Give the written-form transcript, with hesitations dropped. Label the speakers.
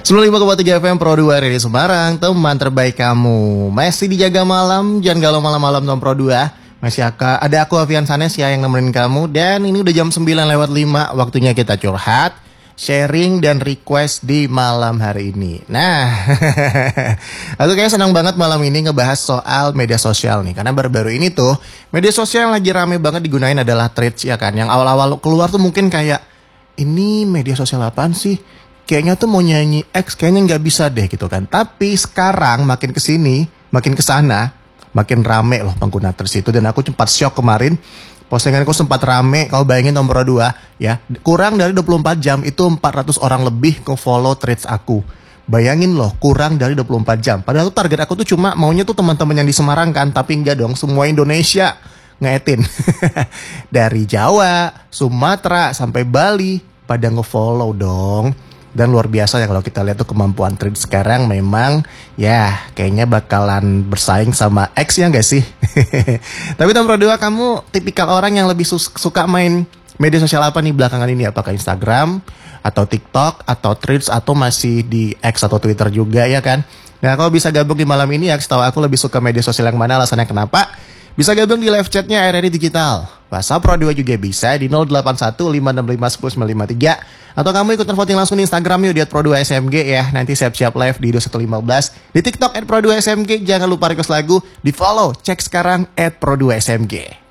Speaker 1: 95,3 FM Pro 2 Radio Semarang, teman terbaik kamu. Masih dijaga malam, jangan galau malam-malam Tom Pro 2. Masih ada aku Avian Sanes ya yang nemenin kamu. Dan ini udah jam 9:05, waktunya kita curhat, sharing dan request di malam hari ini. Nah, aku kayak senang banget malam ini ngebahas soal media sosial nih. Karena baru-baru ini tuh media sosial yang lagi rame banget digunain adalah Threads ya kan. Yang awal-awal keluar tuh mungkin kayak, ini media sosial apaan sih? Kayaknya tuh mau nyanyi X kayaknya nggak bisa deh gitu kan. Tapi sekarang makin kesini, makin kesana, makin rame loh pengguna Threads itu. Dan aku sempat shock kemarin, postinganku sempat rame. Kau bayangin nomor 2 ya, kurang dari 24 jam itu 400 orang lebih ke follow Threads aku. Bayangin loh, kurang dari 24 jam. Padahal tuh target aku tuh cuma maunya tuh teman-teman yang di Semarang kan. Tapi enggak dong, semua Indonesia ngetin. Dari Jawa, Sumatera, sampai Bali pada ngefollow dong. Dan luar biasa ya kalau kita lihat tuh kemampuan Threads sekarang memang ya kayaknya bakalan bersaing sama X ya gak sih? Tapi Tom Pro 2, kamu tipikal orang yang lebih suka main media sosial apa nih belakangan ini? Apakah Instagram atau TikTok atau Threads atau masih di X atau Twitter juga ya kan? Nah, kalau bisa gabung di malam ini ya, setahu aku lebih suka media sosial yang mana, alasannya kenapa? Bisa gabung di live chatnya RRI Digital. WhatsApp Pro 2 juga bisa di 0815651053. Atau kamu ikutan voting langsung di Instagram yuk di @pro2smg ya. Nanti siap-siap live di 2115. Di TikTok @pro2smg. Jangan lupa request lagu, di follow, cek sekarang @pro2smg.